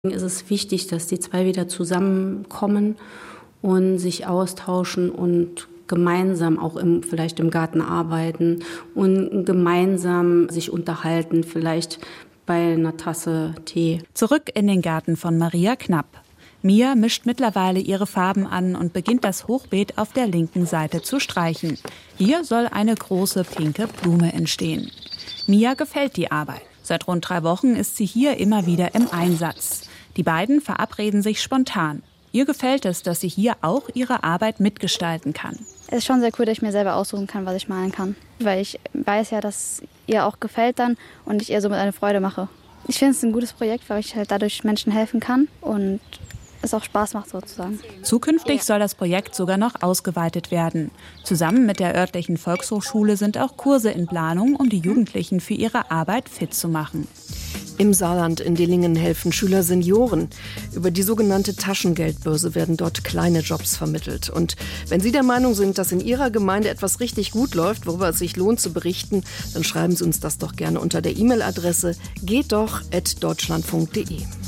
Es ist wichtig, dass die zwei wieder zusammenkommen und sich austauschen und gemeinsam auch vielleicht im Garten arbeiten und gemeinsam sich unterhalten, vielleicht bei einer Tasse Tee. Zurück in den Garten von Maria Knapp. Mia mischt mittlerweile ihre Farben an und beginnt das Hochbeet auf der linken Seite zu streichen. Hier soll eine große pinke Blume entstehen. Mia gefällt die Arbeit. Seit rund 3 Wochen ist sie hier immer wieder im Einsatz. Die beiden verabreden sich spontan. Ihr gefällt es, dass sie hier auch ihre Arbeit mitgestalten kann. Es ist schon sehr cool, dass ich mir selber aussuchen kann, was ich malen kann. Weil ich weiß ja, dass ihr auch gefällt dann und ich ihr somit eine Freude mache. Ich finde es ein gutes Projekt, weil ich halt dadurch Menschen helfen kann und es auch Spaß macht sozusagen. Zukünftig soll das Projekt sogar noch ausgeweitet werden. Zusammen mit der örtlichen Volkshochschule sind auch Kurse in Planung, um die Jugendlichen für ihre Arbeit fit zu machen. Im Saarland in Dillingen helfen Schüler Senioren. Über die sogenannte Taschengeldbörse werden dort kleine Jobs vermittelt. Und wenn Sie der Meinung sind, dass in Ihrer Gemeinde etwas richtig gut läuft, worüber es sich lohnt zu berichten, dann schreiben Sie uns das doch gerne unter der E-Mail-Adresse gehtdoch@deutschlandfunk.de.